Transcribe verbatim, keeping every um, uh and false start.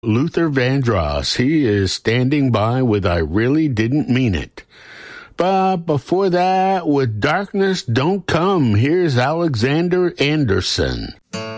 Luther Vandross. He is standing by with I Really Didn't Mean It. But before that, with Darkness Don't Come, here's Alexander Anderson.